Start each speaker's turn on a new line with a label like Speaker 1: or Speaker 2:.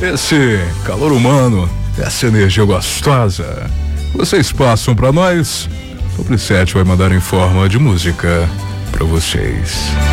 Speaker 1: esse calor humano, essa energia gostosa, vocês passam pra nós. Sobre 7 vai mandar em forma de música pra vocês.